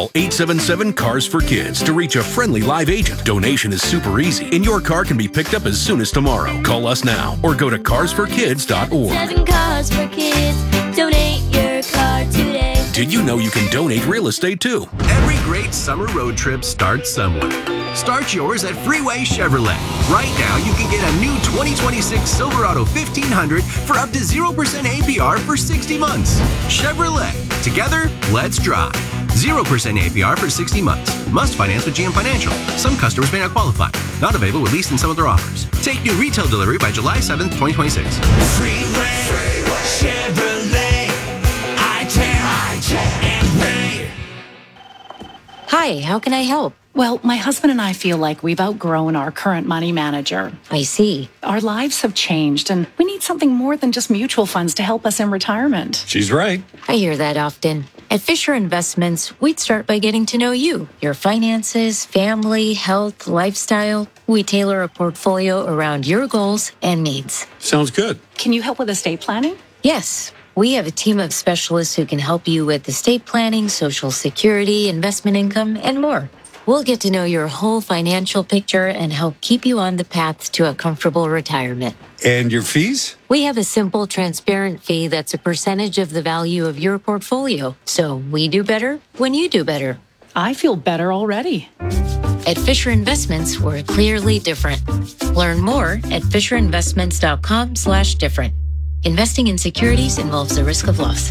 Call 877-CARS-FOR-KIDS to reach a friendly live agent. Donation is super easy, and your car can be picked up as soon as tomorrow. Call us now or go to carsforkids.org. 7 Cars for Kids. Donate your car today. Did you know you can donate real estate too? Every great summer road trip starts somewhere. Start yours at Freeway Chevrolet. Right now, you can get a new 2026 Silverado 1500 for up to 0% APR for 60 months. Chevrolet. Together, let's drive. 0% APR for 60 months. Must finance with GM Financial. Some customers may not qualify. Not available with lease and some other offers. Take new retail delivery by July 7th, 2026. Freeway Chevrolet. I can and pay. Hi, how can I help? Well, my husband and I feel like we've outgrown our current money manager. I see. Our lives have changed, and we need something more than just mutual funds to help us in retirement. She's right. I hear that often. At Fisher Investments, we'd start by getting to know you, your finances, family, health, lifestyle. We tailor a portfolio around your goals and needs. Sounds good. Can you help with estate planning? Yes, we have a team of specialists who can help you with estate planning, Social Security, investment income, and more. We'll get to know your whole financial picture and help keep you on the path to a comfortable retirement. And your fees? We have a simple, transparent fee that's a percentage of the value of your portfolio. So we do better when you do better. I feel better already. At Fisher Investments, we're clearly different. Learn more at FisherInvestments.com/different. Investing in securities involves the risk of loss.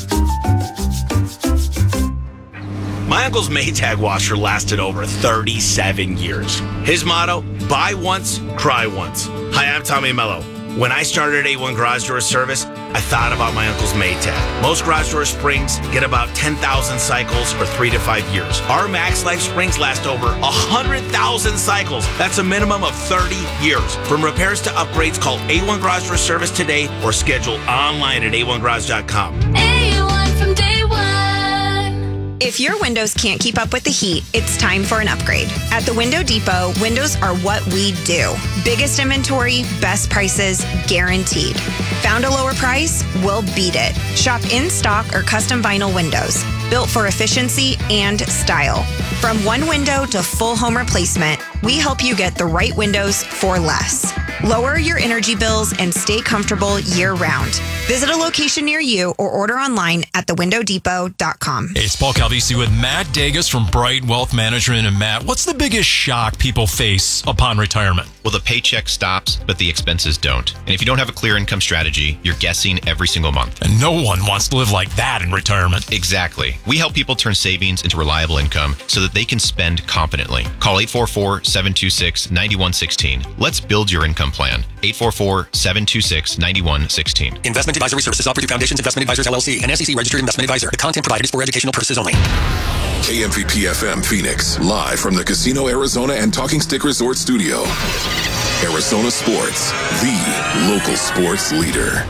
My uncle's Maytag washer lasted over 37 years. His motto, buy once, cry once. Hi, I'm Tommy Mello. When I started A1 Garage Door Service, I thought about my uncle's Maytag. Most garage door springs get about 10,000 cycles for 3 to 5 years. Our Max Life springs last over 100,000 cycles. That's a minimum of 30 years. From repairs to upgrades, call A1 Garage Door Service today or schedule online at a1garage.com. A1 from day one. If your windows can't keep up with the heat, it's time for an upgrade. At the Window Depot, windows are what we do. Biggest inventory, best prices, guaranteed. Found a lower price? We'll beat it. Shop in stock or custom vinyl windows, built for efficiency and style. From one window to full home replacement, we help you get the right windows for less. Lower your energy bills and stay comfortable year-round. Visit a location near you or order online at thewindowdepot.com. Hey, it's Paul Calvisi with Matt Dagas from Bright Wealth Management. And Matt, what's the biggest shock people face upon retirement? Well, the paycheck stops, but the expenses don't. And if you don't have a clear income strategy, you're guessing every single month. And no one wants to live like that in retirement. Exactly. We help people turn savings into reliable income so that they can spend confidently. Call 844-726-9116. Let's build your income plan. 844-726-9116. Investment advisory services offered through Foundations Investment Advisors, LLC, an SEC registered investment advisor. The content provided is for educational purposes only. KMVP FM Phoenix, live from the Casino Arizona and Talking Stick Resort Studio. Arizona Sports, the local sports leader.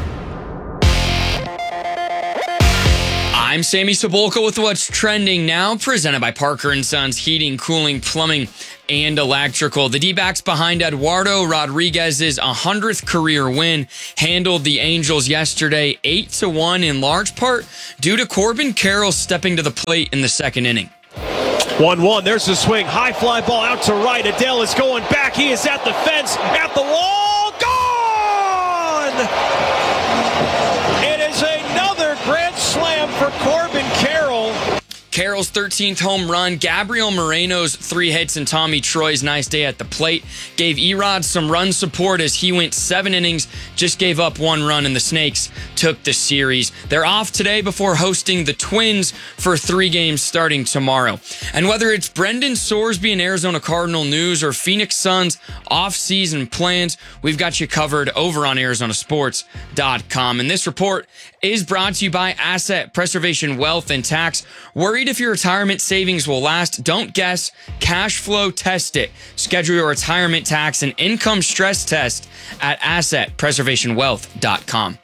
I'm Sammy Cebulka with what's trending now, presented by Parker & Sons Heating, Cooling, Plumbing, and Electrical. The D-backs behind Eduardo Rodriguez's 100th career win handled the Angels yesterday 8-1, in large part due to Corbin Carroll stepping to the plate in the second inning. 1-1, there's the swing, high fly ball out to right. Adele is going back, he is at the fence, at the wall, gone! It is another grand slam for Corbin Carroll. Carroll's 13th home run, Gabriel Moreno's 3 hits, and Tommy Troy's nice day at the plate gave Erod some run support as he went 7 innings, just gave up 1 run, and the Snakes took the series. They're off today before hosting the Twins for 3 games starting tomorrow. And whether it's Brendan Sorsby in Arizona Cardinal news or Phoenix Suns off-season plans, we've got you covered over on ArizonaSports.com. And this report is brought to you by Asset Preservation Wealth and Tax. Worried if your retirement savings will last? Don't guess. Cash flow test it. Schedule your retirement tax and income stress test at AssetPreservationWealth.com.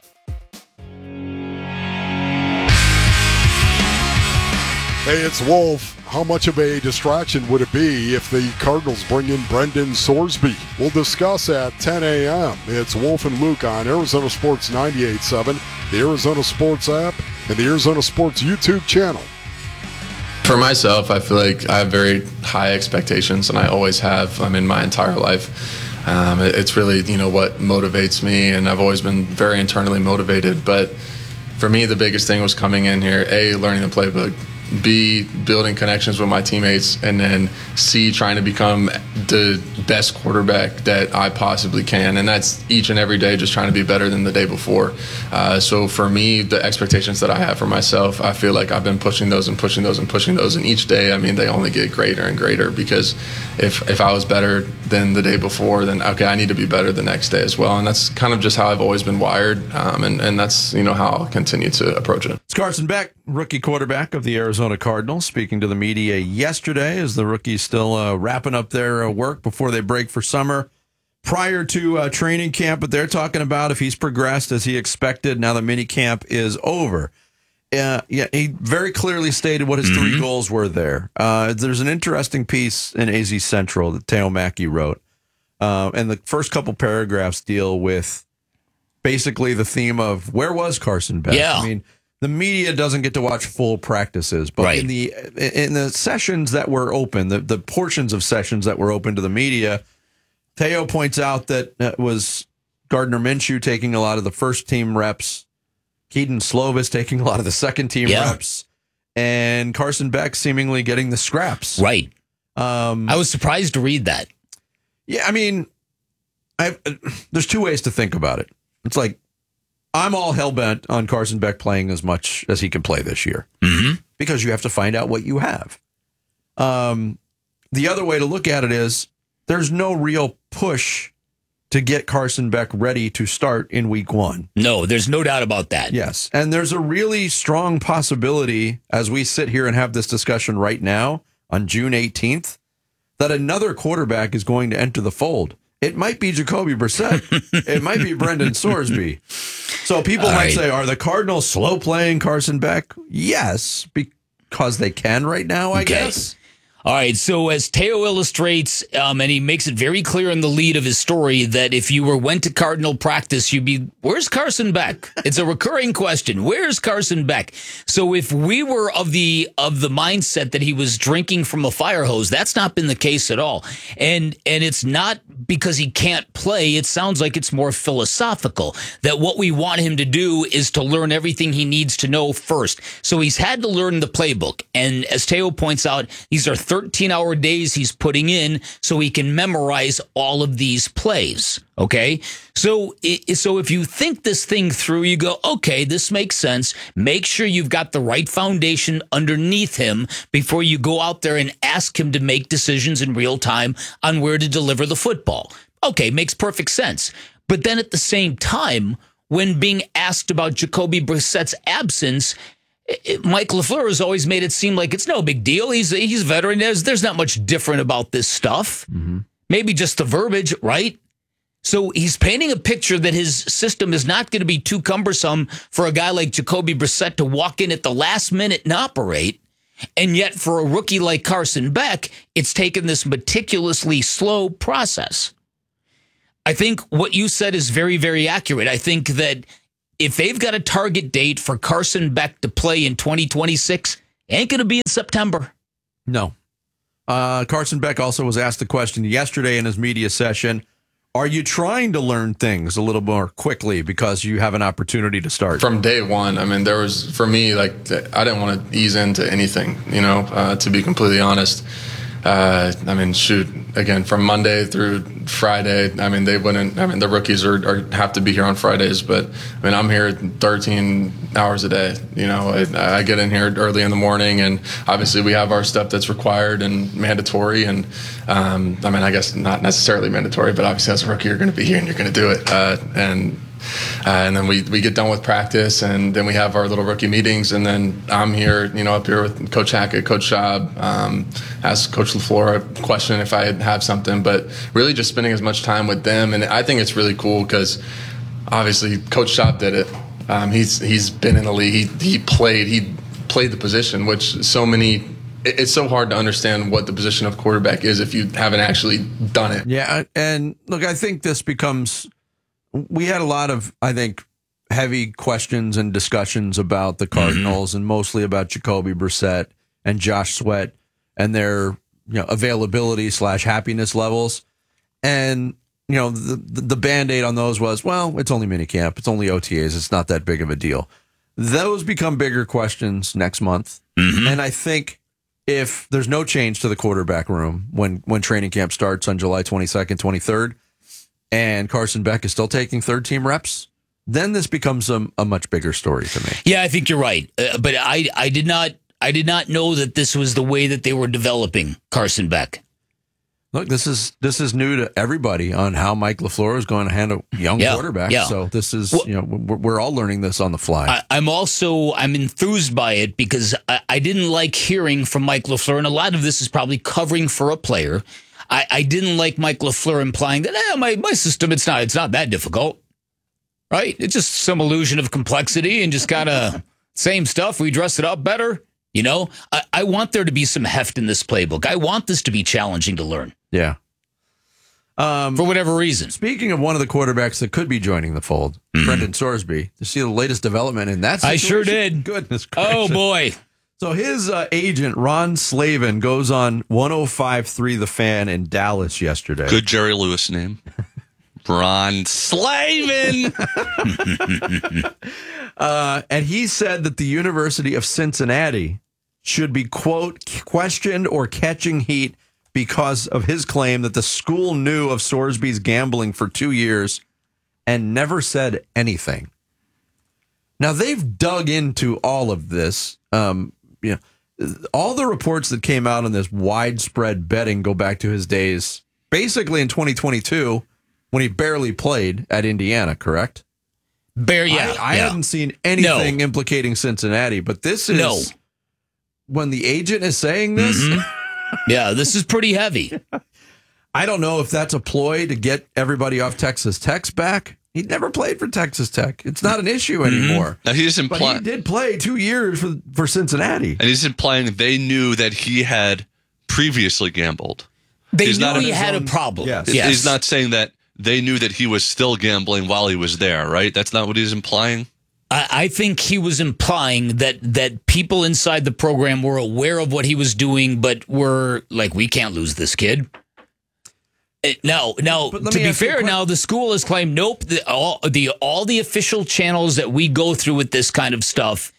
Hey, it's Wolf. How much of a distraction would it be if the Cardinals bring in Brendan Sorsby? We'll discuss at 10 a.m. It's Wolf and Luke on Arizona Sports 98.7, the Arizona Sports app, and the Arizona Sports YouTube channel. For myself, I feel like I have very high expectations, and I always have. My entire life. It's really, what motivates me, and I've always been very internally motivated. But for me, the biggest thing was coming in here, A, learning the playbook, B, building connections with my teammates, and then C, trying to become the best quarterback that I possibly can. And that's each and every day just trying to be better than the day before. So for me, the expectations that I have for myself, I feel like I've been pushing those and pushing those and pushing those. And each day, they only get greater and greater, because if I was better than the day before, then, okay, I need to be better the next day as well. And that's kind of just how I've always been wired. And that's, how I'll continue to approach it. It's Carson Beck, rookie quarterback of the Arizona Cardinals, speaking to the media yesterday as the rookies still wrapping up their work before they break for summer prior to training camp. But they're talking about if he's progressed as he expected now that mini camp is over. He very clearly stated what his three goals were there. There's an interesting piece in AZ Central that Teo Mackey wrote. And the first couple paragraphs deal with basically the theme of where was Carson Beck? Yeah. The media doesn't get to watch full practices, but in the sessions that were open, the portions of sessions that were open to the media, Teo points out that it was Gardner Minshew taking a lot of the first team reps, Keaton Slovis taking a lot of the second team reps, and Carson Beck seemingly getting the scraps. Right. I was surprised to read that. Yeah, there's two ways to think about it. It's like, I'm all hell-bent on Carson Beck playing as much as he can play this year, because you have to find out what you have. The other way to look at it is there's no real push to get Carson Beck ready to start in week 1. No, there's no doubt about that. Yes, and there's a really strong possibility as we sit here and have this discussion right now on June 18th that another quarterback is going to enter the fold. It might be Jacoby Brissett. It might be Brendan Sorsby. So people might say, are the Cardinals slow playing Carson Beck? Yes, because they can right now, I guess. All right, so as Teo illustrates, and he makes it very clear in the lead of his story that if you went to Cardinal practice, you'd be, where's Carson Beck? It's a recurring question. Where's Carson Beck? So if we were of the mindset that he was drinking from a fire hose, that's not been the case at all. And it's not because he can't play. It sounds like it's more philosophical, that what we want him to do is to learn everything he needs to know first. So he's had to learn the playbook. And as Teo points out, these are 13-hour days he's putting in so he can memorize all of these plays. Okay? So if you think this thing through, you go, okay, this makes sense. Make sure you've got the right foundation underneath him before you go out there and ask him to make decisions in real time on where to deliver the football. Okay, makes perfect sense. But then at the same time, when being asked about Jacoby Brissett's absence, Mike LaFleur has always made it seem like it's no big deal. He's a veteran. There's not much different about this stuff. Maybe just the verbiage, right? So he's painting a picture that his system is not going to be too cumbersome for a guy like Jacoby Brissett to walk in at the last minute and operate. And yet for a rookie like Carson Beck, it's taken this meticulously slow process. I think what you said is very, very accurate. I think that if they've got a target date for Carson Beck to play in 2026, it ain't going to be in September. No. Carson Beck also was asked the question yesterday in his media session, are you trying to learn things a little more quickly because you have an opportunity to start? From day one, there was, for me, I didn't want to ease into anything, to be completely honest. Again, from Monday through Friday, they wouldn't, the rookies have to be here on Fridays, but I'm here 13 hours a day. I get in here early in the morning, and obviously we have our stuff that's required and mandatory. And, I guess not necessarily mandatory, but obviously as a rookie, you're going to be here and you're going to do it. And then we get done with practice, and then we have our little rookie meetings, and then I'm here, up here with Coach Hackett, Coach Schaub, ask Coach LaFleur a question if I have something, but really just spending as much time with them. And I think it's really cool because obviously Coach Schaub did it. He's been in the league. He played the position, which it's so hard to understand what the position of quarterback is if you haven't actually done it. Yeah, and look, I think this becomes... We had a lot of, I think, heavy questions and discussions about the Cardinals and mostly about Jacoby Brissett and Josh Sweat and their availability / happiness levels. And, the Band-Aid on those was, well, it's only minicamp. It's only OTAs. It's not that big of a deal. Those become bigger questions next month. Mm-hmm. And I think if there's no change to the quarterback room when training camp starts on July 22nd, 23rd, and Carson Beck is still taking third-team reps, then this becomes a much bigger story to me. Yeah, I think you're right. But I did not know that this was the way that they were developing Carson Beck. Look, this is new to everybody on how Mike LaFleur is going to handle young quarterbacks. Yeah. So this is, we're all learning this on the fly. I'm enthused by it because I didn't like hearing from Mike LaFleur, and a lot of this is probably covering for a player. I didn't like Mike LaFleur implying that my system, it's not that difficult, right? It's just some illusion of complexity and just kind of same stuff. We dress it up better. I want there to be some heft in this playbook. I want this to be challenging to learn. Yeah. For whatever reason. Speaking of one of the quarterbacks that could be joining the fold, Brendan Sorsby, to see the latest development in that situation. I sure did. Goodness gracious. Oh, boy. So his agent, Ron Slavin, goes on 105.3 The Fan in Dallas yesterday. Good Jerry Lewis name. Ron Slavin. And he said that the University of Cincinnati should be, quote, questioned or catching heat because of his claim that the school knew of Sorsby's gambling for 2 years and never said anything. Now, they've dug into all of this. All the reports that came out on this widespread betting go back to his days, basically in 2022, when he barely played at Indiana, correct? I hadn't seen anything implicating Cincinnati, but this is when the agent is saying this. Mm-hmm. Yeah, this is pretty heavy. I don't know if that's a ploy to get everybody off Texas Tech's back. He never played for Texas Tech. It's not an issue anymore. Now he did play 2 years for Cincinnati. And he's implying they knew that he had previously gambled. They knew he had a problem. Yes. He's not saying that they knew that he was still gambling while he was there, right? That's not what he's implying? I think he was implying that people inside the program were aware of what he was doing, but were like, we can't lose this kid. Now, to be fair, now the school has claimed, nope, all the official channels that we go through with this kind of stuff,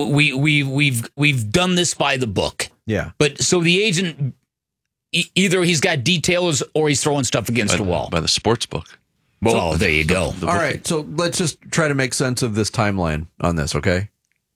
we've done this by the book. Yeah. But so the agent, either he's got details or he's throwing stuff against the wall. By the sports book. Well, there you go. All right, so let's just try to make sense of this timeline on this, okay?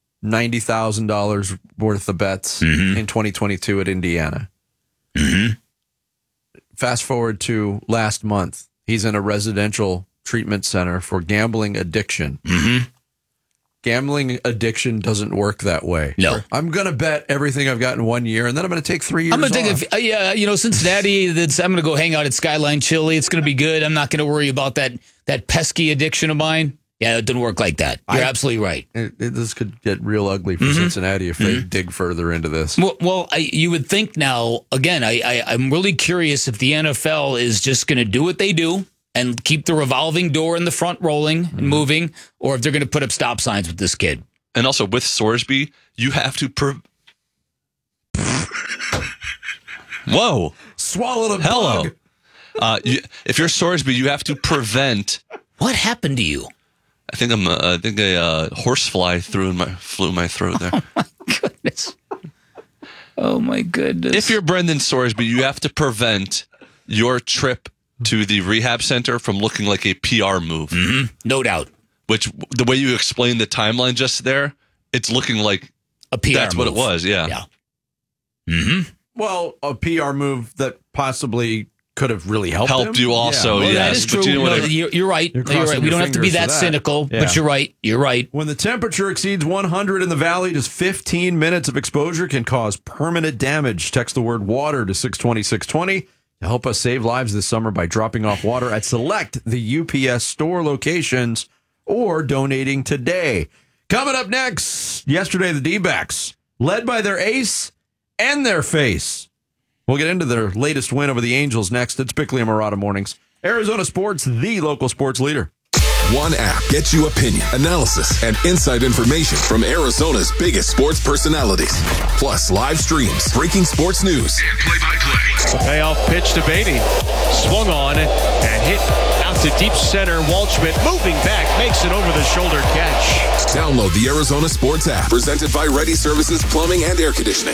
$90,000 worth of bets in 2022 at Indiana. Mm-hmm. Fast forward to last month. He's in a residential treatment center for gambling addiction. Mm-hmm. Gambling addiction doesn't work that way. No. I'm going to bet everything I've got in 1 year, and then I'm going to take 3 years I'm going to off. take Cincinnati. I'm going to go hang out at Skyline Chili. It's going to be good. I'm not going to worry about that pesky addiction of mine. Yeah, it didn't work like that. You're absolutely right. This could get real ugly for Cincinnati if they dig further into this. Well, you would think now, again, I'm really curious if the NFL is just going to do what they do and keep the revolving door in the front rolling and moving, or if they're going to put up stop signs with this kid. And also with Sorsby, you have to... Whoa. Swallowed a Hello. bug. If you're Sorsby, you have to prevent... What happened to you? I think a horsefly flew in my throat there. Oh my goodness. If you're Brendan Sorsby, you have to prevent your trip to the rehab center from looking like a PR move. Mm-hmm. No doubt. Which, the way you explained the timeline just there, it's looking like a PR that's move. what it was, yeah. Mm-hmm. Well, a PR move that possibly could have really helped you also. Yeah. Well, that is true. You're right. You're right. We don't have to be that cynical, but you're right. You're right. When the temperature exceeds 100 in the valley, just 15 minutes of exposure can cause permanent damage. Text the word water to 620-620 to help us save lives this summer by dropping off water at select the UPS store locations or donating today. Coming up next, yesterday the D-backs, led by their ace and their face. We'll get into their latest win over the Angels next. It's Bickley and Marotta Mornings. Arizona Sports, the local sports leader. One app gets you opinion, analysis, and inside information from Arizona's biggest sports personalities. Plus live streams, breaking sports news, and play-by-play. Payoff pitch to Beatty. Swung on and hit out to deep center. Waldschmidt moving back, makes it over the shoulder catch. Download the Arizona Sports app, presented by Ready Services Plumbing and Air Conditioning.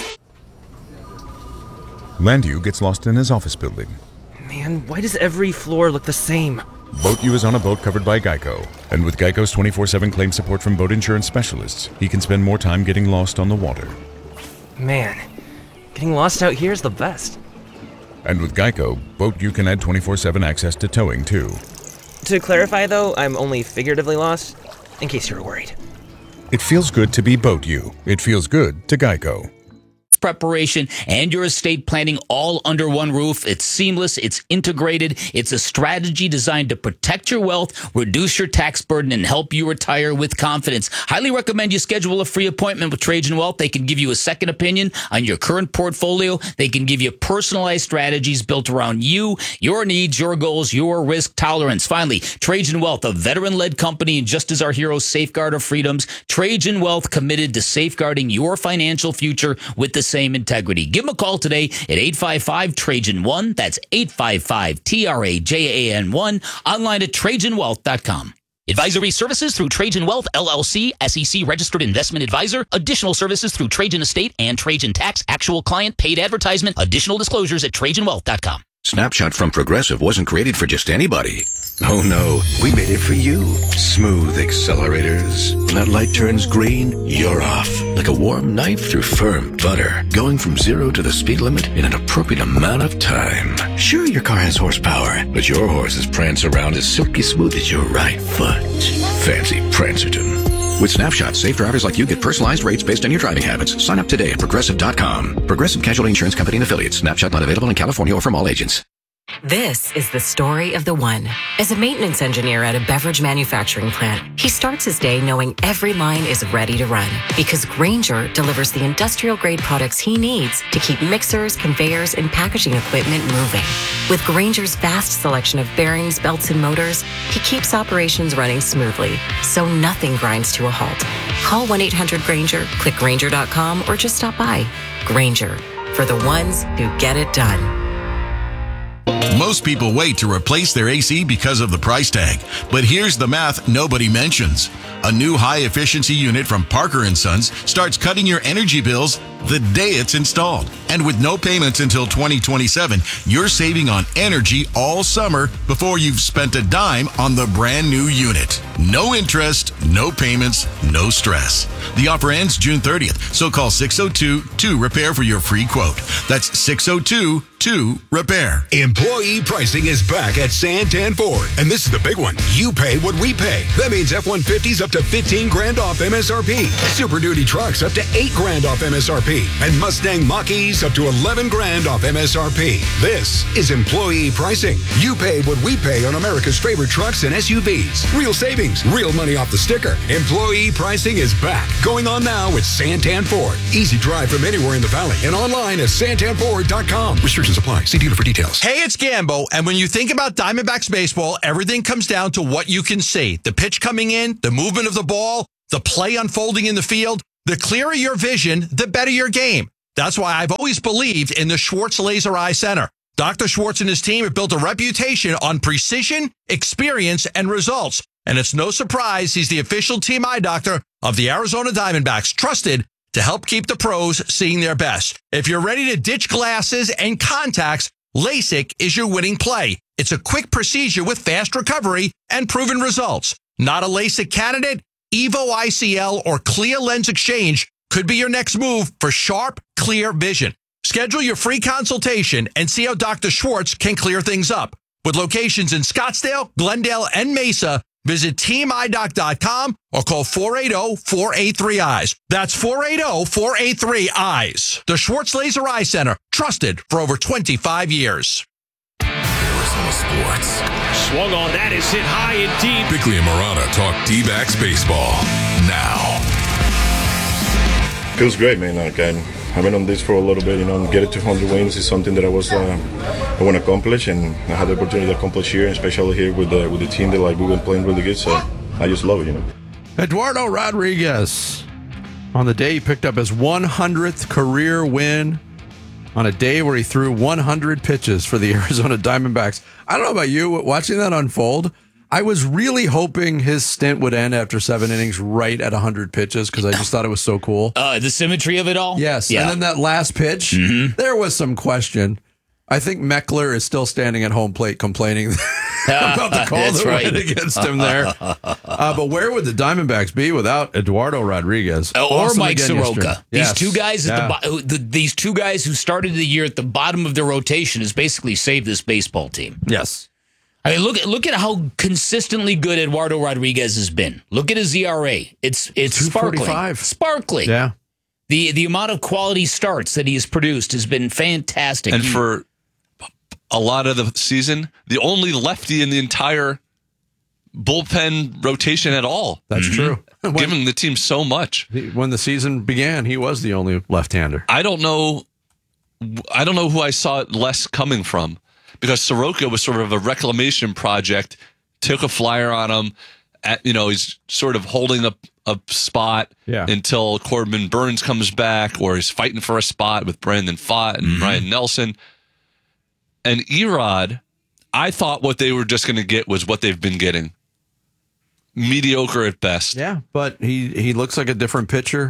Landu gets lost in his office building. Man, why does every floor look the same? Boat U is on a boat covered by Geico. And with Geico's 24/7 claim support from boat insurance specialists, he can spend more time getting lost on the water. Man, getting lost out here is the best. And with Geico, Boat U can add 24/7 access to towing, too. To clarify, though, I'm only figuratively lost, in case you were worried. It feels good to be Boat U. It feels good to Geico. Preparation and your estate planning all under one roof. It's seamless. It's integrated. It's a strategy designed to protect your wealth, reduce your tax burden, and help you retire with confidence. Highly recommend you schedule a free appointment with Trajan Wealth. They can give you a second opinion on your current portfolio. They can give you personalized strategies built around you, your needs, your goals, your risk tolerance. Finally, Trajan Wealth, a veteran-led company, and just as our heroes safeguard our freedoms, Trajan Wealth committed to safeguarding your financial future with the same integrity. Give them a call today at 855-TRAJAN-1. That's 855-TRAJAN-1. Online at TrajanWealth.com. Advisory services through Trajan Wealth, LLC, SEC registered investment advisor. Additional services through Trajan Estate and Trajan Tax. Actual client paid advertisement. Additional disclosures at TrajanWealth.com. Snapshot from Progressive wasn't created for just anybody. Oh no, we made it for you. Smooth accelerators. When that light turns green, you're off. Like a warm knife through firm butter. Going from 0 to the speed limit in an appropriate amount of time. Sure, your car has horsepower, but your horses prance around as silky smooth as your right foot. Fancy Prancerton. With Snapshot, safe drivers like you get personalized rates based on your driving habits. Sign up today at Progressive.com. Progressive Casualty Insurance Company and Affiliates. Snapshot not available in California or from all agents. This is the story of the one. As a maintenance engineer at a beverage manufacturing plant, he starts his day knowing every line is ready to run because Grainger delivers the industrial-grade products he needs to keep mixers, conveyors, and packaging equipment moving. With Grainger's vast selection of bearings, belts, and motors, he keeps operations running smoothly, so nothing grinds to a halt. Call 1-800-GRAINGER, click Grainger.com, or just stop by. Grainger, for the ones who get it done. Most people wait to replace their AC because of the price tag. But here's the math nobody mentions. A new high-efficiency unit from Parker & Sons starts cutting your energy bills the day it's installed. And with no payments until 2027, you're saving on energy all summer before you've spent a dime on the brand new unit. No interest, no payments, no stress. The offer ends June 30th, so call 602-2-REPAIR for your free quote. That's 602-2-REPAIR. Employee pricing is back at Santan Ford, and this is the big one. You pay what we pay. That means F-150s up to $15,000 off MSRP. Super Duty trucks up to $8,000 off MSRP. And Mustang Mach-E's up to $11,000 off MSRP. This is employee pricing. You pay what we pay on America's favorite trucks and SUVs. Real savings, real money off the sticker. Employee pricing is back. Going on now with Santan Ford. Easy drive from anywhere in the valley and online at santanford.com. Restrictions apply. See dealer for details. Hey, it's Gambo, and when you think about Diamondbacks baseball, everything comes down to what you can see. The pitch coming in, the movement of the ball, the play unfolding in the field. The clearer your vision, the better your game. That's why I've always believed in the Schwartz Laser Eye Center. Dr. Schwartz and his team have built a reputation on precision, experience, and results. And it's no surprise he's the official team eye doctor of the Arizona Diamondbacks, trusted to help keep the pros seeing their best. If you're ready to ditch glasses and contacts, LASIK is your winning play. It's a quick procedure with fast recovery and proven results. Not a LASIK candidate? Evo ICL or Clear Lens Exchange could be your next move for sharp, clear vision. Schedule your free consultation and see how Dr. Schwartz can clear things up. With locations in Scottsdale, Glendale, and Mesa, visit teamidoc.com or call 480-483-EYES. That's 480-483-EYES. The Schwartz Laser Eye Center, trusted for over 25 years. Arizona Sports. Swung on, that is hit high and deep. Bickley and Marana talk D-backs baseball now. Feels great, man. Like I've been on this for a little bit. Get to 100 wins is something that I want to accomplish, and I had the opportunity to accomplish here, especially here with the team that we've been playing really good. So I just love it. Eduardo Rodriguez, on the day he picked up his 100th career win, on a day where he threw 100 pitches for the Arizona Diamondbacks. I don't know about you, watching that unfold, I was really hoping his stint would end after 7 innings right at 100 pitches because I just thought it was so cool. The symmetry of it all? Yes. Yeah. And then that last pitch, there was some question. I think Meckler is still standing at home plate complaining about the call that went against him there. But where would the Diamondbacks be without Eduardo Rodriguez? Or Awesome Mike again Soroka. yesterday. These Yes. two guys Yeah. these two guys who started the year at the bottom of their rotation has basically saved this baseball team. Yes. I mean, look at how consistently good Eduardo Rodriguez has been. Look at his ERA. It's sparkling. 2.45. Sparkling. Yeah. The amount of quality starts that he has produced has been fantastic. And for a lot of the season, the only lefty in the entire bullpen rotation at all. That's true. Giving the team so much. When the season began, he was the only left-hander. I don't know who I saw it less coming from, because Soroka was sort of a reclamation project, took a flyer on him. He's sort of holding up a spot until Corbin Burns comes back, or he's fighting for a spot with Brandon Pfaadt and Ryan Nelson. And Erod, I thought what they were just going to get was what they've been getting. Mediocre at best. Yeah, but he looks like a different pitcher.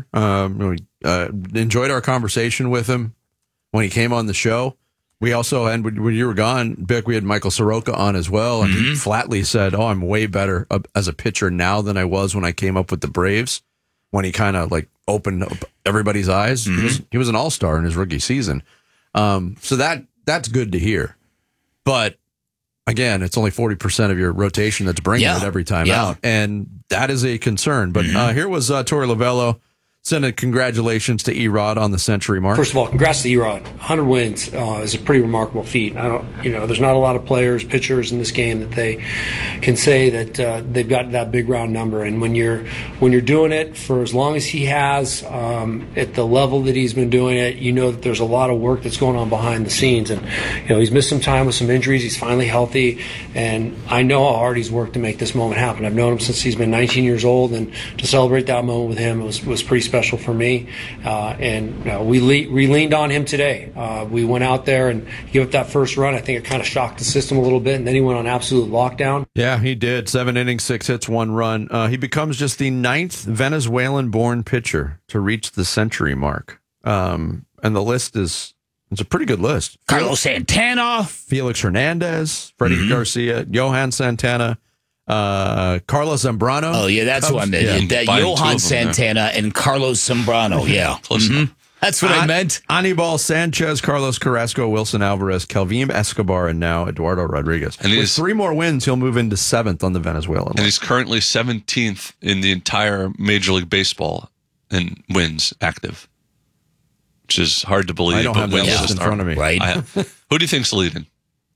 Enjoyed our conversation with him when he came on the show. We also, and when you were gone, Bick, we had Michael Soroka on as well, and he flatly said, I'm way better as a pitcher now than I was when I came up with the Braves, when he kind of opened up everybody's eyes. He was an all-star in his rookie season. So that's good to hear. But again, it's only 40% of your rotation that's bringing it every time out. And that is a concern. But here was Torey Lovullo sending congratulations to Erod on the century mark. First of all, congrats to Erod. 100 wins is a pretty remarkable feat. There's not a lot of players, pitchers in this game that they can say that they've got that big round number. And when you're doing it for as long as he has, at the level that he's been doing it, that there's a lot of work that's going on behind the scenes. And he's missed some time with some injuries. He's finally healthy, and I know how hard he's worked to make this moment happen. I've known him since he's been 19 years old, and to celebrate that moment with him was pretty special for me, and we leaned on him today. We went out there and gave up that first run. I think it kind of shocked the system a little bit, and then he went on absolute lockdown. Yeah, he did. 7 innings, 6 hits, 1 run. He becomes just the 9th Venezuelan-born pitcher to reach the century mark. And the list it's a pretty good list. Carlos Santana, Felix Hernandez, Freddie Garcia, Johan Santana, Carlos Zambrano. Oh, yeah, that's who I meant. That Johan Santana and Carlos Zambrano. Yeah. Close enough. That's what I meant. Anibal Sanchez, Carlos Carrasco, Wilson Alvarez, Calvin Escobar, and now Eduardo Rodriguez. And with 3 more wins, he'll move into 7th on the Venezuelan list. And he's currently 17th in the entire Major League Baseball in wins active, which is hard to believe. I don't have that wins list in front of me. Right. Who do you think's leading?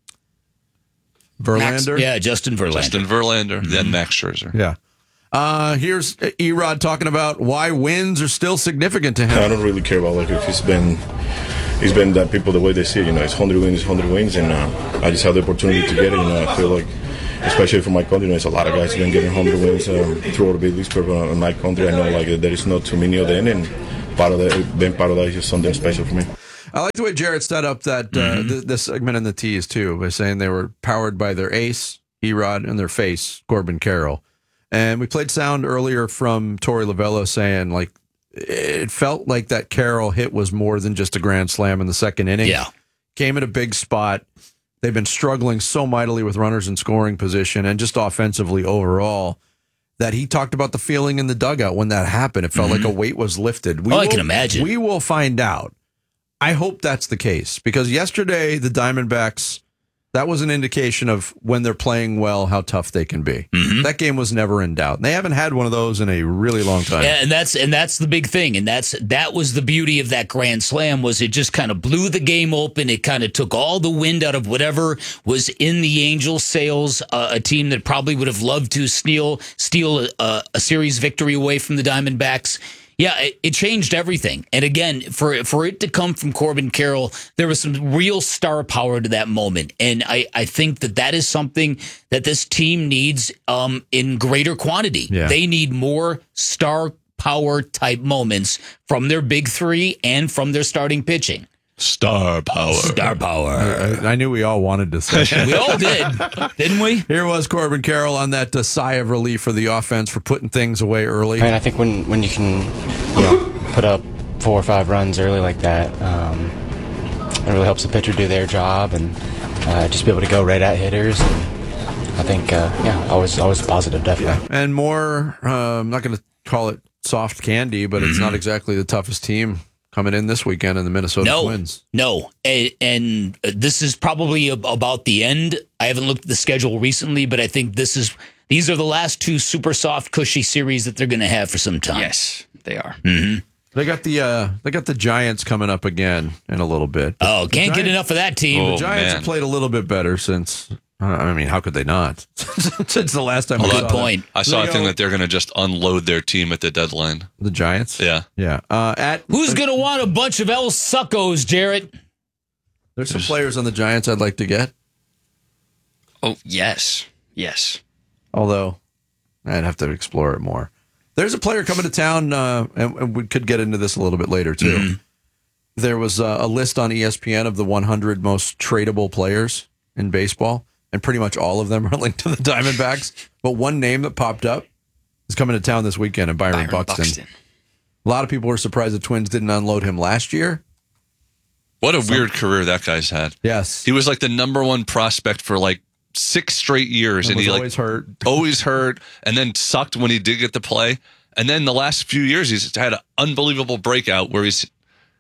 Verlander? Justin Verlander. Then Max Scherzer. Yeah. Here's Erod talking about why wins are still significant to him. I don't really care about if he's been that people the way they see it. It's 100 wins, and I just have the opportunity to get it. I feel like, especially for my country, there's a lot of guys who've been getting 100 wins throughout the big leagues. But in my country, I know there is not too many of them, and being part of that is just something special for me. I like the way Jarrett set up that this segment in the tease too, by saying they were powered by their ace, Erod, and their face, Corbin Carroll. And we played sound earlier from Torey Lovullo saying it felt like that Carroll hit was more than just a grand slam in the 2nd inning. Yeah, came at a big spot. They've been struggling so mightily with runners in scoring position and just offensively overall, that he talked about the feeling in the dugout when that happened. It felt like a weight was lifted. I can imagine. We will find out. I hope that's the case, because yesterday the Diamondbacks, that was an indication of when they're playing well, how tough they can be. That game was never in doubt. They haven't had one of those in a really long time. Yeah, and that's the big thing, and that was the beauty of that grand slam, was it just kind of blew the game open. It kind of took all the wind out of whatever was in the Angels' sails. A team that probably would have loved to steal a series victory away from the Diamondbacks. Yeah, it changed everything. And again, for it to come from Corbin Carroll, there was some real star power to that moment. And I think that is something that this team needs in greater quantity. Yeah. They need more star power type moments from their big three and from their starting pitching. Star power. Star power. I knew we all wanted to say that. We all did, didn't we? Here was Corbin Carroll on that sigh of relief for the offense for putting things away early. I think when you can put up 4 or 5 runs early like that, it really helps the pitcher do their job and just be able to go right at hitters. And I think, always a positive, definitely. Yeah. And more, I'm not going to call it soft candy, but it's not exactly the toughest team coming in this weekend in the Minnesota Twins. No, and this is probably about the end. I haven't looked at the schedule recently, but I think these are the last 2 super soft, cushy series that they're going to have for some time. Yes, they are. Mm-hmm. They got the Giants coming up again in a little bit. Oh, can't get enough of that team. The Giants have played a little bit better since. I mean, how could they not? Since the last time. Good point. I saw a thing that they're going to just unload their team at the deadline. The Giants? Yeah. Yeah. Who's going to want a bunch of El Suckos, Jarrett? There's some players on the Giants I'd like to get. Oh, yes. Yes. Although, I'd have to explore it more. There's a player coming to town, and we could get into this a little bit later, too. Mm-hmm. There was a list on ESPN of the 100 most tradable players in baseball. And pretty much all of them are linked to the Diamondbacks. But one name that popped up is coming to town this weekend, and Byron Buxton. A lot of people were surprised the Twins didn't unload him last year. What a weird career that guy's had. Yes. He was like the number 1 prospect for like 6 straight years. And he always hurt. Always hurt, and then sucked when he did get to play. And then the last few years, he's had an unbelievable breakout where he's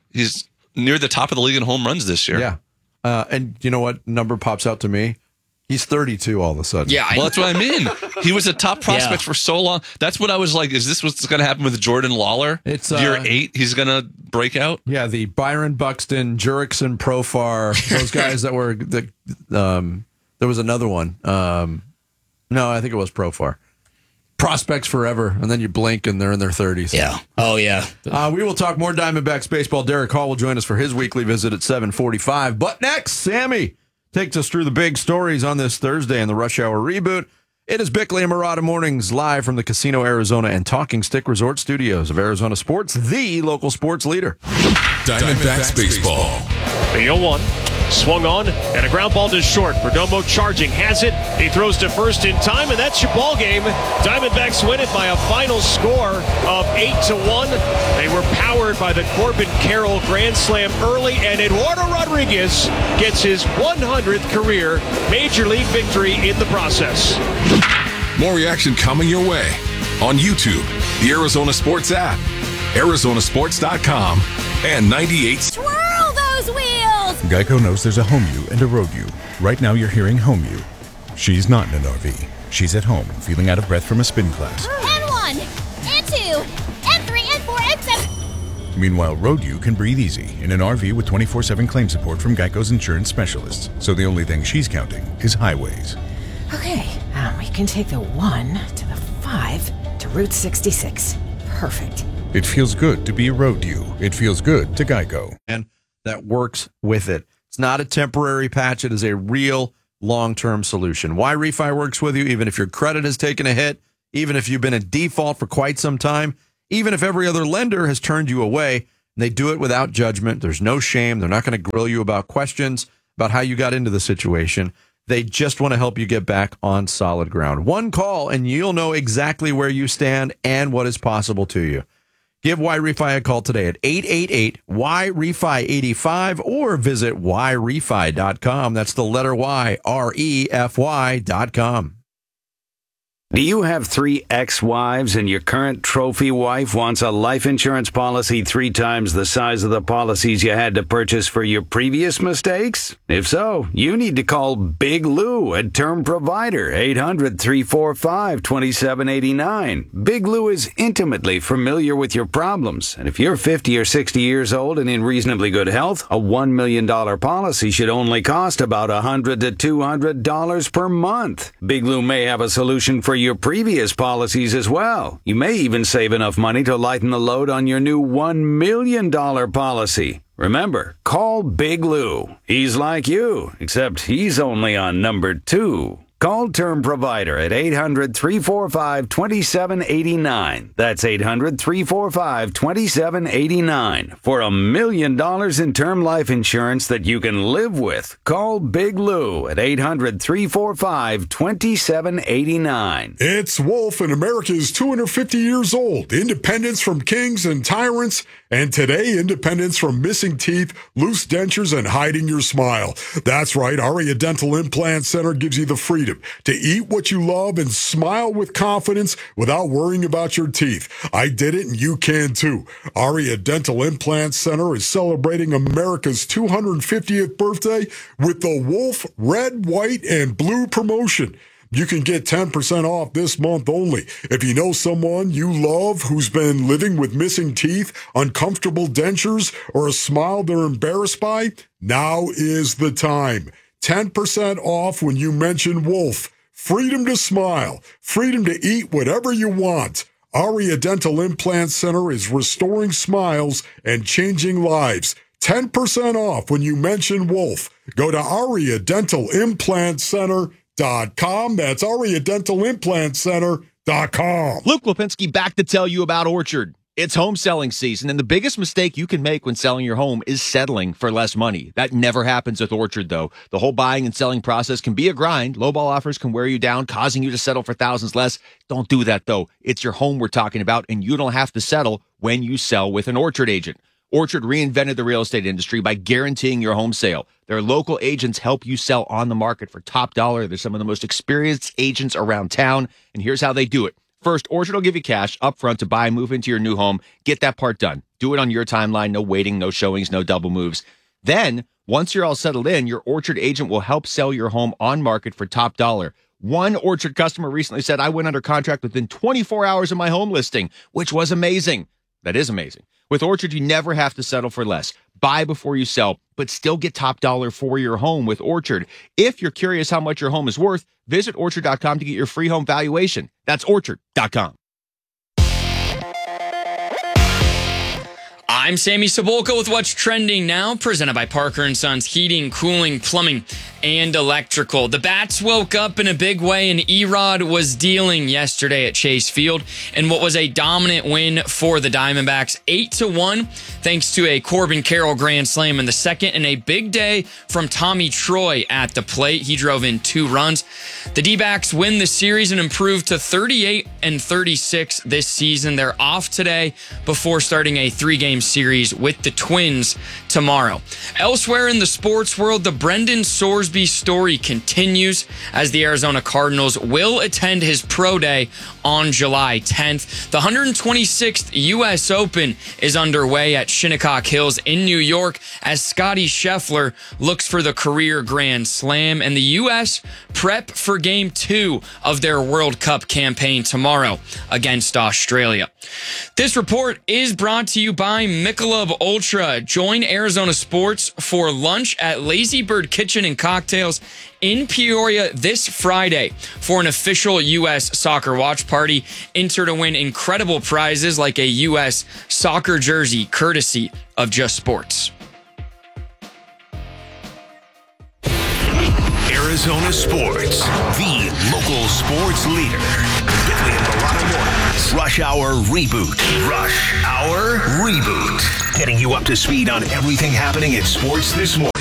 near the top of the league in home runs this year. Yeah. And you know what number pops out to me? He's 32 all of a sudden. Yeah, well, that's what I mean. He was a top prospect for so long. That's what I was like, is this what's going to happen with Jordan Lawler? It's year 8, he's going to break out? Yeah, the Byron Buxton, Jurickson, Profar, those guys that were... there was another one. No, I think it was Profar. Prospects forever, and then you blink and they're in their 30s. Yeah. Oh, yeah. We will talk more Diamondbacks baseball. Derek Hall will join us for his weekly visit at 7:45. But next, Sammy takes us through the big stories on this Thursday in the Rush Hour Reboot. It is Bickley and Murata Mornings live from the Casino Arizona and Talking Stick Resort Studios of Arizona Sports, the local sports leader. Diamondbacks baseball. The 0-1. Swung on, and a ground ball to short. Perdomo charging, has it. He throws to first in time, and that's your ball game. Diamondbacks win it by a final score of 8-1. They were powered by the Corbin Carroll grand slam early, and Eduardo Rodriguez gets his 100th career Major League victory in the process. More reaction coming your way on YouTube, the Arizona Sports app, Arizonasports.com, and 98. Twirl those wheels! Geico knows there's a home you and a road you. Right now you're hearing home you. She's not in an RV. She's at home, feeling out of breath from a spin class. And 1, and 2, and 3, and 4, and 7. Meanwhile, road you can breathe easy in an RV with 24/7 claim support from Geico's insurance specialists. So the only thing she's counting is highways. Okay, we can take the 1 to the 5 to Route 66. Perfect. It feels good to be a road you. It feels good to Geico. And that works with it. It's not a temporary patch. It is a real long-term solution. Why Refi works with you, even if your credit has taken a hit, even if you've been in default for quite some time, even if every other lender has turned you away, and they do it without judgment. There's no shame. They're not going to grill you about questions about how you got into the situation. They just want to help you get back on solid ground. One call, and you'll know exactly where you stand and what is possible to you. Give YRefi a call today at 888-YREFI-85 or visit YRefi.com. That's the letter Y, REFY.com. Do you have 3 ex-wives and your current trophy wife wants a life insurance policy 3 times the size of the policies you had to purchase for your previous mistakes? If so, you need to call Big Lou at Term Provider, 800-345-2789. Big Lou is intimately familiar with your problems, and if you're 50 or 60 years old and in reasonably good health, a $1 million policy should only cost about $100 to $200 per month. Big Lou may have a solution for your previous policies as well. You may even save enough money to lighten the load on your new $1 million policy. Remember, call Big Lou. He's like you, except he's only on number 2. Call Term Provider at 800-345-2789. That's 800-345-2789 for $1 million in term life insurance that you can live with. Call Big Lou at 800-345-2789. It's Wolf, and America is 250 years old. Independence from kings and tyrants, and today, independence from missing teeth, loose dentures, and hiding your smile. That's right, Aria Dental Implant Center gives you the freedom to eat what you love and smile with confidence without worrying about your teeth. I did it, and you can too. Aria Dental Implant Center is celebrating America's 250th birthday with the Wolf Red, White, and Blue promotion. You can get 10% off this month only. If you know someone you love who's been living with missing teeth, uncomfortable dentures, or a smile they're embarrassed by, now is the time. 10% off when you mention Wolf. Freedom to smile. Freedom to eat whatever you want. Aria Dental Implant Center is restoring smiles and changing lives. 10% off when you mention Wolf. Go to AriaDentalImplantCenter.com. That's AriaDentalImplantCenter.com. Luke Lipinski back to tell you about Orchard. It's home selling season, and the biggest mistake you can make when selling your home is settling for less money. That never happens with Orchard, though. The whole buying and selling process can be a grind. Lowball offers can wear you down, causing you to settle for thousands less. Don't do that, though. It's your home we're talking about, and you don't have to settle when you sell with an Orchard agent. Orchard reinvented the real estate industry by guaranteeing your home sale. Their local agents help you sell on the market for top dollar. They're some of the most experienced agents around town, and here's how they do it. First, Orchard will give you cash up front to buy and move into your new home. Get that part done. Do it on your timeline. No waiting, no showings, no double moves. Then, once you're all settled in, your Orchard agent will help sell your home on market for top dollar. One Orchard customer recently said, I went under contract within 24 hours of my home listing, which was amazing. That is amazing. With Orchard, you never have to settle for less. Buy before you sell, but still get top dollar for your home with Orchard. If you're curious how much your home is worth, visit Orchard.com to get your free home valuation. That's Orchard.com. I'm Sammy Cebulka with What's Trending Now, presented by Parker & Sons Heating, Cooling, Plumbing, and Electrical. The Bats woke up in a big way, and Erod was dealing yesterday at Chase Field in what was a dominant win for the Diamondbacks, 8-1, thanks to a Corbin Carroll grand slam in the second and a big day from Tommy Troy at the plate. He drove in 2 runs. The D-backs win the series and improve to 38-36 this season. They're off today before starting a 3-game series with the Twins tomorrow. Elsewhere in the sports world, the Brendan Sorsby story continues as the Arizona Cardinals will attend his pro day on July 10th. The 126th U.S. Open is underway at Shinnecock Hills in New York as Scottie Scheffler looks for the career Grand Slam, and the U.S. prep for Game 2 of their World Cup campaign tomorrow against Australia. This report is brought to you by Michelob Ultra. Join Arizona Sports for lunch at Lazy Bird Kitchen and Cocktails in Peoria this Friday for an official U.S. soccer watch party. Enter to win incredible prizes like a U.S. soccer jersey courtesy of Just Sports. Arizona Sports, the local sports leader. Billy and Milano Mornings. Rush Hour Reboot. Rush Hour Reboot. Getting you up to speed on everything happening in sports this morning.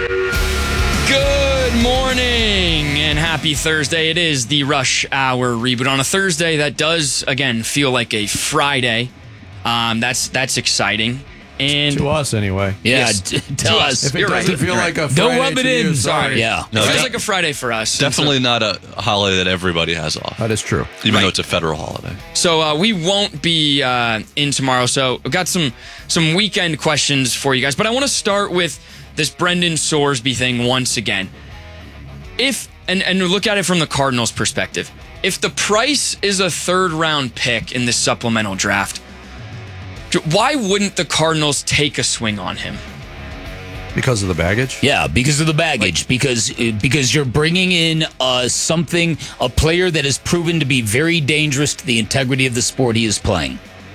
Good morning and happy Thursday. It is the Rush Hour Reboot on a Thursday that does, again, feel like a Friday. That's exciting. And to us, anyway. Yeah, yes, to us. If it doesn't feel like a Friday, don't rub it in. Sorry. Yeah. No, it feels like a Friday for us. Definitely not a holiday that everybody has off. That is true. Even though it's a federal holiday. So we won't be in tomorrow. So I've got some weekend questions for you guys. But I want to start with this Brendan Sorsby thing once again. And look at it from the Cardinals' perspective. If the price is a 3rd-round pick in this supplemental draft, why wouldn't the Cardinals take a swing on him? Because of the baggage? Yeah, because of the baggage. Because you're bringing in a player that has proven to be very dangerous to the integrity of the sport he is playing.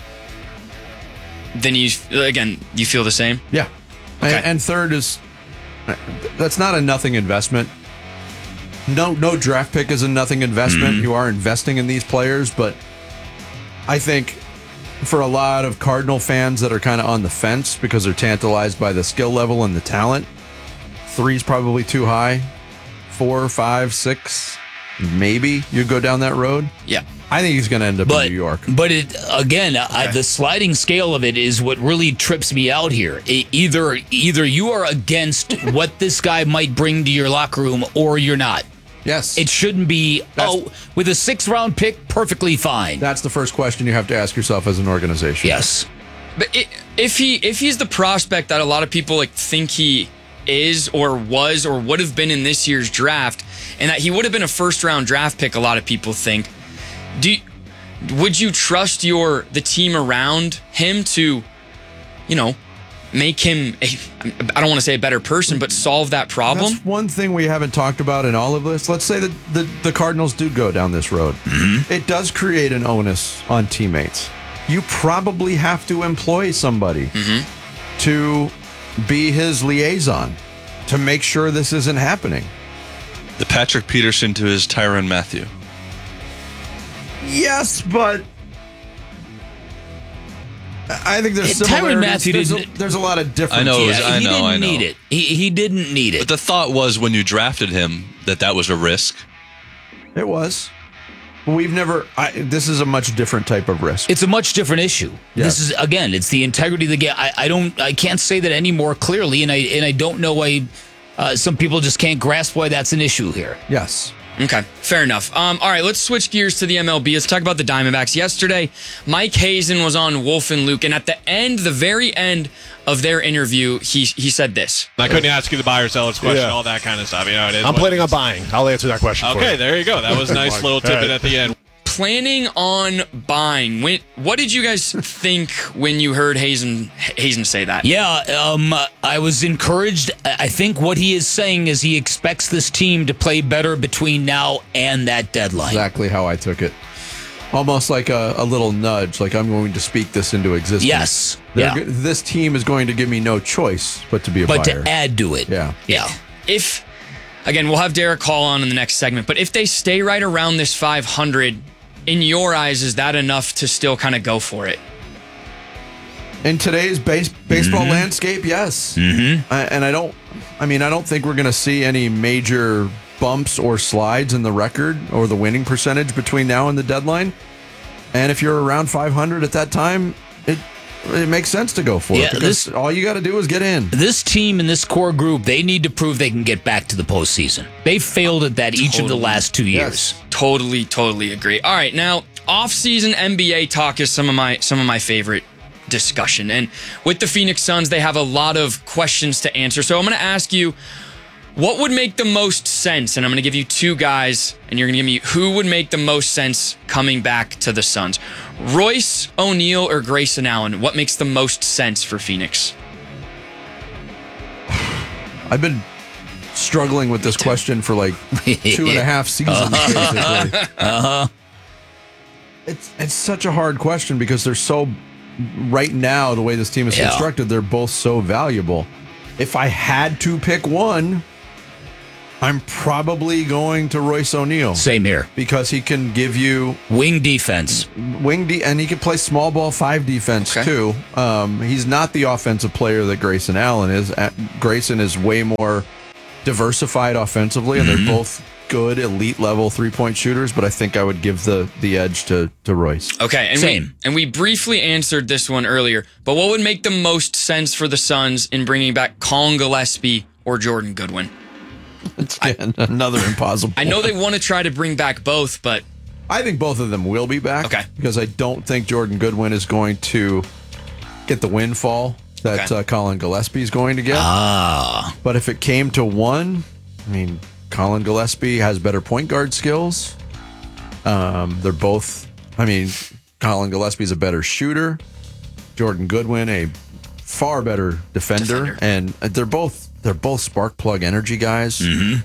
Then you feel the same? Yeah. Okay. And third is, that's not a nothing investment. No draft pick is a nothing investment. You are investing in these players, but I think for a lot of Cardinal fans that are kind of on the fence because they're tantalized by the skill level and the talent, 3's probably too high. 4, 5, 6, maybe you go down that road. Yeah. I think he's going to end up in New York. But the sliding scale of it is what really trips me out here. Either you are against what this guy might bring to your locker room, or you're not. Yes. It shouldn't be, with a 6th round pick, perfectly fine. That's the first question you have to ask yourself as an organization. Yes. But if he's the prospect that a lot of people think he is or was or would have been in this year's draft, and that he would have been a first-round draft pick, a lot of people think, would you trust the team around him to, make him I don't want to say a better person, but solve that problem? That's one thing we haven't talked about in all of this. Let's say that the Cardinals do go down this road. It does create an onus on teammates. You probably have to employ somebody to be his liaison to make sure this isn't happening. The Patrick Peterson to his Tyrann Mathieu. Yes, but I think there's Tyrann Mathieu there's a lot of difference. I know. He didn't need it. He didn't need it. But the thought was when you drafted him that was a risk. It was. We've never. This is a much different type of risk. It's a much different issue. Yes. This is it's the integrity of the game. I can't say that any more clearly, and I don't know why some people just can't grasp why that's an issue here. Yes. Okay, fair enough. All right, let's switch gears to the MLB. Let's talk about the Diamondbacks. Yesterday, Mike Hazen was on Wolf and Luke, and at the very end of their interview, he said this. I couldn't ask you the buyer seller's question, all that kind of stuff. It is. I'm planning on buying. I'll answer that question for you. Okay, there you go. That was a nice little tidbit at the end. Planning on buying. What did you guys think when you heard Hazen say that? Yeah, I was encouraged. I think what he is saying is he expects this team to play better between now and that deadline. Exactly how I took it. Almost like a little nudge, like I'm going to speak this into existence. Yes. This team is going to give me no choice but to be a buyer. But to add to it. Yeah. Again, we'll have Derek call on in the next segment, but if they stay right around this 500, in your eyes, is that enough to still kind of go for it? In today's baseball landscape, yes. And I don't think we're going to see any major bumps or slides in the record or the winning percentage between now and the deadline. And if you're around 500 at that time, it makes sense to go for it because all you got to do is get in. This team and this core group, they need to prove they can get back to the postseason. They failed at that each of the last 2 years. Yes. Totally agree. All right, now off-season NBA talk is some of my favorite discussion, and with the Phoenix Suns, they have a lot of questions to answer. So I'm going to ask you, what would make the most sense? And I'm going to give you two guys, and you're going to give me who would make the most sense coming back to the Suns. Royce O'Neal or Grayson Allen? What makes the most sense for Phoenix? I've been struggling with this question for like 2.5 seasons. Basically. It's such a hard question because they're so, right now, the way this team is constructed, they're both so valuable. If I had to pick one, I'm probably going to Royce O'Neal. Same here. Because he can give you wing defense. And he can play small ball 5 defense too. He's not the offensive player that Grayson Allen is. Grayson is way more diversified offensively, and they're both good elite level 3-point shooters, but I think I would give the edge to Royce. Okay, and we briefly answered this one earlier, but what would make the most sense for the Suns in bringing back Colin Gillespie or Jordan Goodwin? It's another impossible. I know they want to try to bring back both, but I think both of them will be back. Okay, because I don't think Jordan Goodwin is going to get the windfall that Colin Gillespie is going to get. But if it came to one, I mean, Colin Gillespie has better point guard skills. They're both, Colin Gillespie is a better shooter. Jordan Goodwin, a far better defender. And they're both they're both spark plug energy guys. Mm-hmm.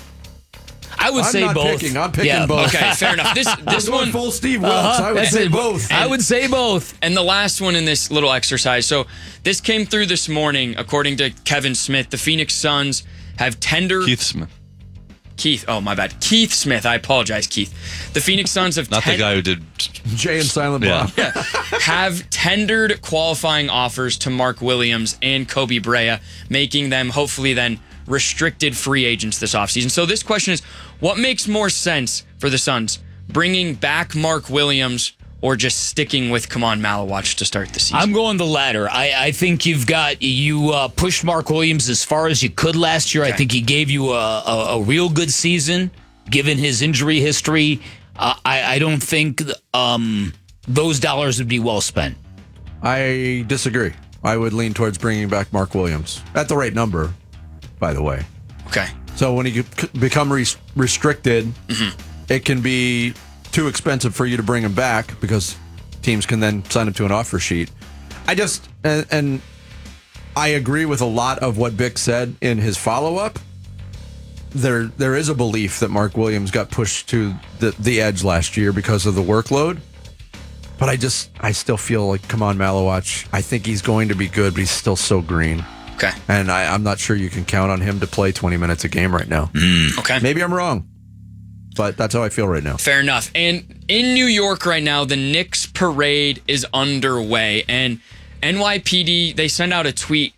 I would say both. I'm picking both. Okay, fair enough. This one full Steve Wilkes. I would say both. I would say both. And the last one in this little exercise. So this came through this morning, according to Kevin Smith. The Phoenix Suns have Keith Smith. Oh, my bad. Keith Smith. I apologize, Keith. The Phoenix Suns have Not the guy who did Jay and Silent Bob. have tendered qualifying offers to Mark Williams and Kobe Brea, making them hopefully then restricted free agents this offseason. So this question is, what makes more sense for the Suns? Bringing back Mark Williams or just sticking with Kaman Malawach to start the season? I'm going the latter. I think you pushed Mark Williams as far as you could last year. Okay. I think he gave you a real good season, given his injury history. I don't think those dollars would be well spent. I disagree. I would lean towards bringing back Mark Williams at the right number, by the way. Okay. So when you become restricted, it can be too expensive for you to bring him back because teams can then sign him to an offer sheet. And I agree with a lot of what Bick said in his follow-up. There is a belief that Mark Williams got pushed to the edge last year because of the workload. But I still feel like Kaman Malawach, I think he's going to be good, but he's still so green. Okay. And I'm not sure you can count on him to play 20 minutes a game right now. Okay. Maybe I'm wrong, but that's how I feel right now. Fair enough. And in New York right now, the Knicks parade is underway. And NYPD, they sent out a tweet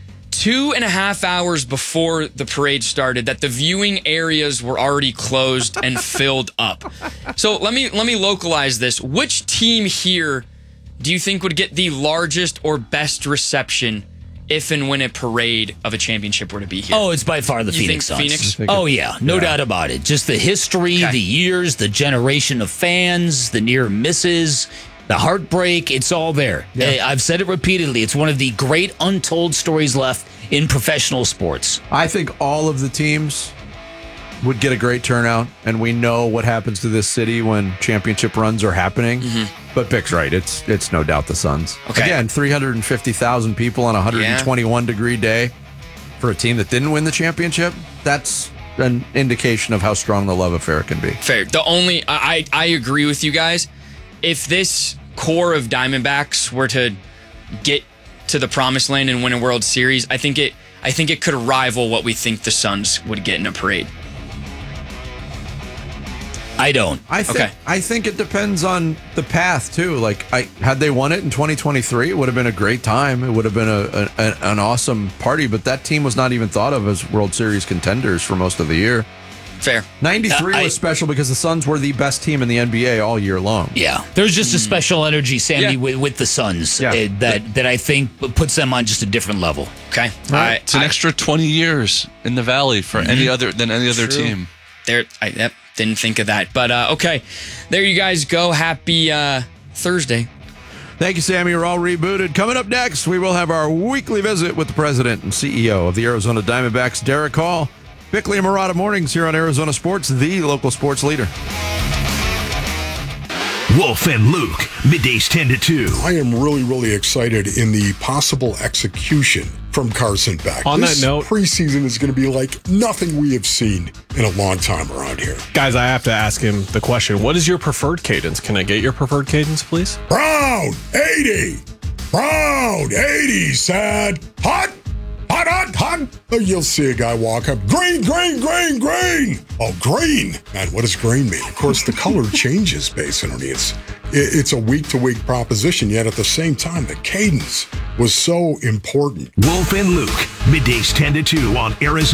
2.5 hours before the parade started that the viewing areas were already closed and filled up. So let me localize this. Which team here do you think would get the largest or best reception if and when a parade of a championship were to be here? Oh, it's by far the Phoenix Suns. Phoenix? Oh, yeah. No doubt about it. Just the history, the years, the generation of fans, the near misses, the heartbreak, it's all there. Yeah. I've said it repeatedly. It's one of the great untold stories left in professional sports. I think all of the teams would get a great turnout, and we know what happens to this city when championship runs are happening. But Bick's right. It's no doubt the Suns. Okay. Again, 350,000 people on a 121-degree day for a team that didn't win the championship. That's an indication of how strong the love affair can be. Fair. I agree with you guys. If this core of Diamondbacks were to get to the promised land and win a World Series, I think it could rival what we think the Suns would get in a parade. I don't. I think it depends on the path too. Like, had they won it in 2023, it would have been a great time. It would have been an awesome party. But that team was not even thought of as World Series contenders for most of the year. Fair. 93 was special because the Suns were the best team in the NBA all year long. Yeah, there's just a special energy, Sammy, with the Suns that I think puts them on just a different level. Okay, it's an extra 20 years in the Valley for any other team. Didn't think of that, but okay, there you guys go. Happy Thursday. Thank you, Sammy. You're all rebooted. Coming up next, we will have our weekly visit with the president and CEO of the Arizona Diamondbacks, Derek Hall. Bickley and Murata Mornings here on Arizona Sports, the local sports leader. Wolf and Luke, middays 10 to 2. I am really, really excited in the possible execution from Carson Beck. On that note, preseason is going to be like nothing we have seen in a long time around here. Guys, I have to ask him the question. What is your preferred cadence? Can I get your preferred cadence, please? Brown, 80. Brown, 80, sad. Hot. Hot, hot, hot. Oh, you'll see a guy walk up. Green, green, green, green. Oh, green. Man, what does green mean? Of course, the color changes based on it. It's a week-to-week proposition, yet at the same time, the cadence was so important. Wolf and Luke, middays 10 to 2 on Arizona.